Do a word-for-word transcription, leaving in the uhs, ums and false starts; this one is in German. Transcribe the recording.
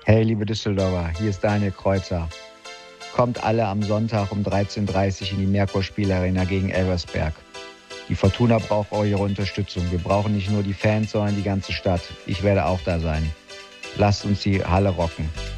Hey, liebe Düsseldorfer, hier ist Daniel Kreuzer. Kommt alle am Sonntag um dreizehn Uhr dreißig in die Merkur-Spielarena gegen Elversberg. Die Fortuna braucht eure Unterstützung. Wir brauchen nicht nur die Fans, sondern die ganze Stadt. Ich werde auch da sein. Lasst uns die Halle rocken.